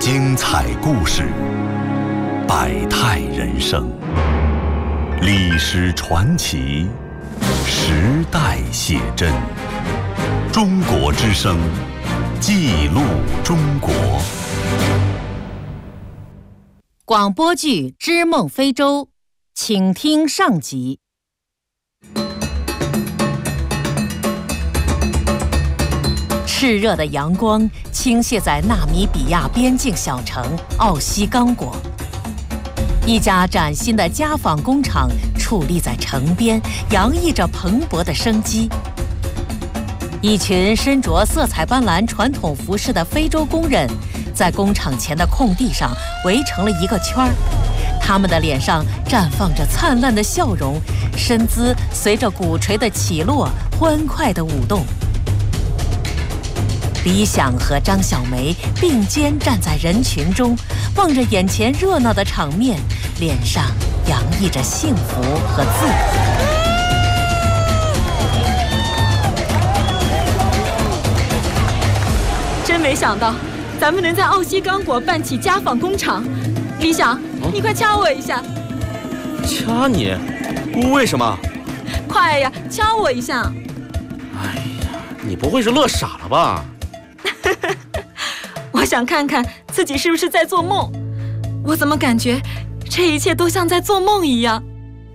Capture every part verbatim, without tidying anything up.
精彩故事，百态人生，历史传奇，时代写真。中国之声，记录中国。 广播剧《织梦非洲》，请听上集。炽热的阳光倾泻在纳米比亚边境小城奥西刚果，一家崭新的家纺工厂矗立在城边，洋溢着蓬勃的生机。一群身着色彩斑斓传统服饰的非洲工人，在工厂前的空地上围成了一个圈儿，他们的脸上绽放着灿烂的笑容，身姿随着鼓槌的起落欢快地舞动。李想和张小梅并肩站在人群中，望着眼前热闹的场面，脸上洋溢着幸福和自豪。 真没想到，咱们能在奥西刚果办起家纺工厂。李想，哦、你快掐我一下。 掐你？为什么？ 快呀，掐我一下。 哎呀，你不会是乐傻了吧？ 我想看看自己是不是在做梦，我怎么感觉这一切都像在做梦一样？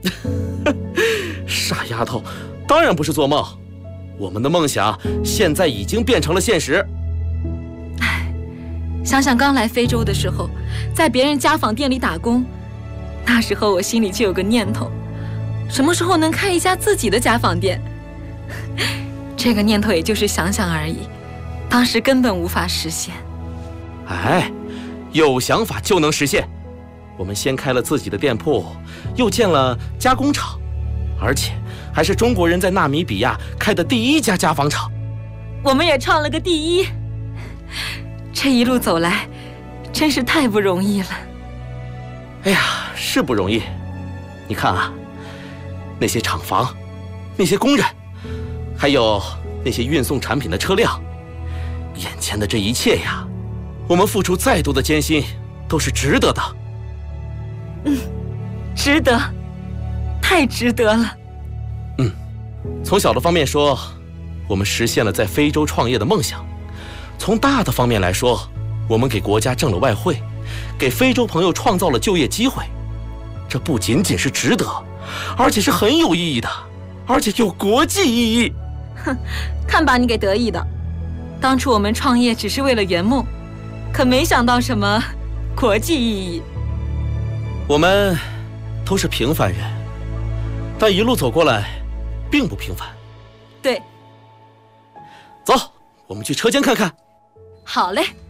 傻丫头，当然不是做梦，我们的梦想现在已经变成了现实。 唉，想想刚来非洲的时候，在别人家纺店里打工，那时候我心里就有个念头，什么时候能开一家自己的家纺店？这个念头也就是想想而已，当时根本无法实现。 哎，有想法就能实现。我们先开了自己的店铺，又建了加工厂，而且还是中国人在纳米比亚开的第一家家纺厂。 我们也创了个第一。这一路走来，真是太不容易了。 哎呀，是不容易。你看啊，那些厂房，那些工人，还有那些运送产品的车辆，眼前的这一切呀，我们付出再多的艰辛都是值得的。 嗯，值得，太值得了。 嗯，从小的方面说，我们实现了在非洲创业的梦想；从大的方面来说，我们给国家挣了外汇，给非洲朋友创造了就业机会。这不仅仅是值得，而且是很有意义的，而且有国际意义。 哼，看把你给得意的！当初我们创业只是为了圆梦，可没想到什么国际意义。 我们都是平凡人，但一路走过来并不平凡。 对， 走，我们去车间看看。 好嘞。